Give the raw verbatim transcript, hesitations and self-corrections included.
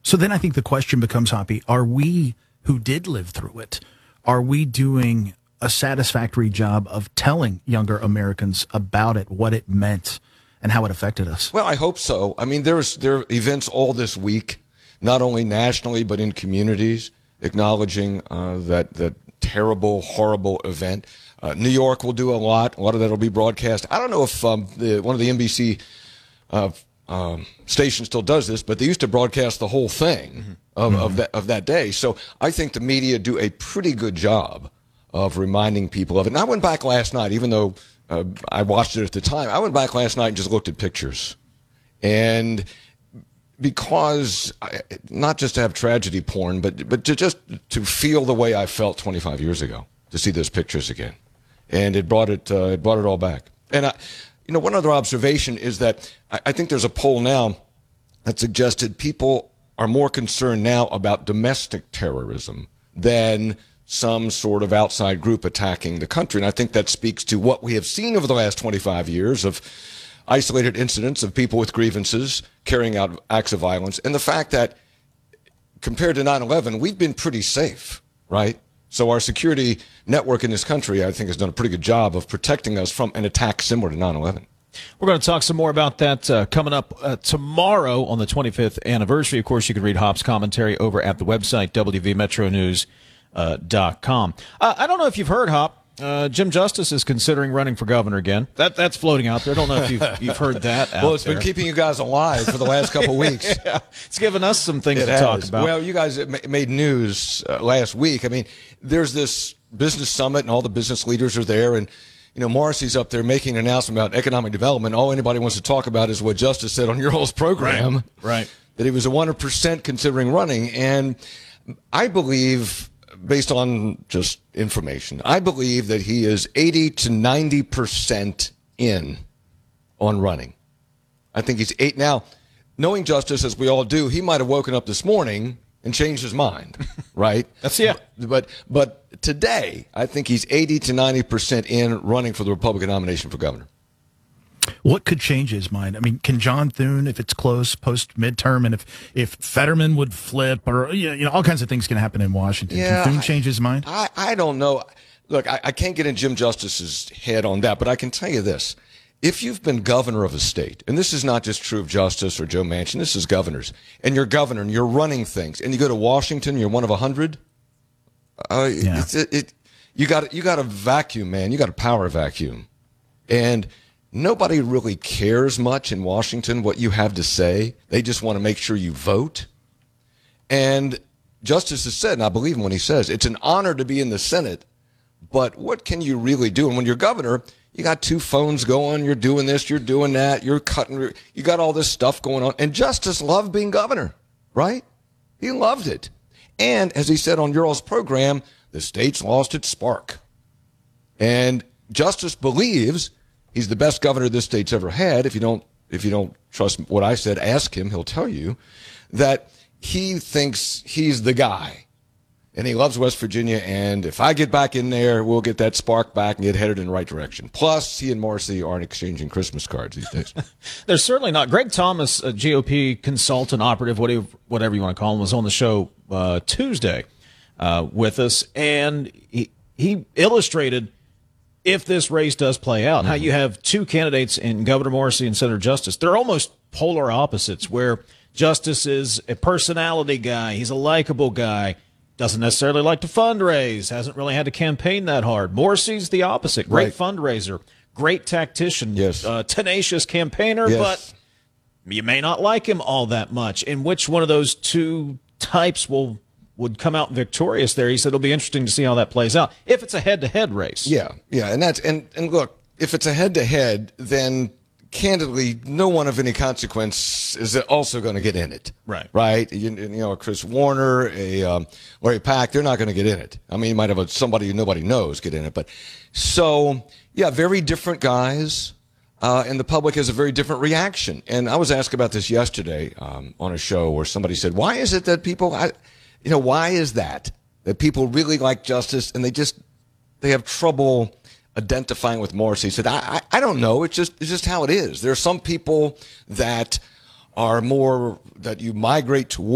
So then I think the question becomes, Hoppy, are we who did live through it, are we doing a satisfactory job of telling younger Americans about it, what it meant, and how it affected us? Well, I hope so. I mean, there's there are events all this week, not only nationally but in communities, acknowledging uh, that that terrible, horrible event. Uh, New York will do a lot. A lot of that will be broadcast. I don't know if um, the, one of the N B C uh, um, stations still does this, but they used to broadcast the whole thing mm-hmm. of, mm-hmm. of that of that day. So I think the media do a pretty good job of reminding people of it. And I went back last night, even though uh, I watched it at the time. I went back last night and just looked at pictures, and because I, not just to have tragedy porn, but but to just to feel the way I felt twenty-five years ago, to see those pictures again. And it brought it, uh, it brought it all back. And I, you know, one other observation is that I, I think there's a poll now that suggested people are more concerned now about domestic terrorism than some sort of outside group attacking the country. And I think that speaks to what we have seen over the last twenty-five years of isolated incidents of people with grievances carrying out acts of violence, and the fact that compared to nine eleven, we've been pretty safe, right? So our security network in this country, I think, has done a pretty good job of protecting us from an attack similar to nine eleven. We're going to talk some more about that uh, coming up uh, tomorrow on the twenty-fifth anniversary. Of course, you can read Hop's commentary over at the website, w v metro news dot com. Uh, I don't know if you've heard, Hop. Uh, Jim Justice is considering running for governor again. That That's floating out there. I don't know if you've, you've heard that out Well, it's there. been keeping you guys alive for the last couple of weeks. Yeah, it's given us some things It to has. talk about. Well, you guys made news uh, last week. I mean, there's this business summit, and all the business leaders are there, and you know, Morrissey's up there making an announcement about economic development. All anybody wants to talk about is what Justice said on your all's program. Right. right. That he was a one hundred percent considering running. And I believe, based on just information, I believe that he is eighty to ninety percent in on running. I think he's eight. Now, knowing Justice, as we all do, he might have woken up this morning and changed his mind, right? That's yeah. But but today, I think he's eighty to ninety percent in running for the Republican nomination for governor. What could change his mind? I mean, can John Thune, if it's close post midterm, and if if Fetterman would flip, or you know, all kinds of things can happen in Washington. Yeah, can Thune change his mind? I, I don't know. Look, I, I can't get in Jim Justice's head on that, but I can tell you this. If you've been governor of a state, and this is not just true of Justice or Joe Manchin, this is governors, and you're governor and you're running things, and you go to Washington, you're one of a hundred. Uh, yeah. it, it, it, you got you got a vacuum, man. You got a power vacuum, and nobody really cares much in Washington what you have to say. They just want to make sure you vote. And Justice has said, and I believe him when he says, it's an honor to be in the Senate, but what can you really do? And when you're governor, you got two phones going, you're doing this, you're doing that, you're cutting, you got all this stuff going on. And Justice loved being governor, right? He loved it. And as he said on Ural's program, the state's lost its spark. And Justice believes he's the best governor this state's ever had. If you don't, if you don't trust what I said, ask him. He'll tell you that he thinks he's the guy, and he loves West Virginia. And if I get back in there, we'll get that spark back and get headed in the right direction. Plus, he and Morrissey aren't exchanging Christmas cards these days. They're certainly not. Greg Thomas, a G O P consultant, operative, whatever, whatever you want to call him, was on the show uh, Tuesday uh, with us, and he, he illustrated, if this race does play out, mm-hmm. how you have two candidates in Governor Morrissey and Senator Justice. They're almost polar opposites, where Justice is a personality guy. He's a likable guy. Doesn't necessarily like to fundraise. Hasn't really had to campaign that hard. Morrissey's the opposite. Great right. fundraiser. Great tactician. Yes. Uh, tenacious campaigner, yes. but you may not like him all that much. And which one of those two types will would come out victorious there? He said it'll be interesting to see how that plays out if it's a head-to-head race. Yeah, yeah, and that's and and look, if it's a head-to-head, then candidly, no one of any consequence is also going to get in it. Right, right. You, you know, Chris Warner, a um, Larry Pack, they're not going to get in it. I mean, you might have a, somebody who nobody knows get in it, but so yeah, very different guys. Uh, and the public has a very different reaction. And I was asked about this yesterday um, on a show where somebody said, why is it that people, I, you know, why is that? That people really like Justice and they just, they have trouble identifying with Morrissey. He said, I, I, I don't know. It's just, it's just how it is. There are some people that are more, that you migrate toward.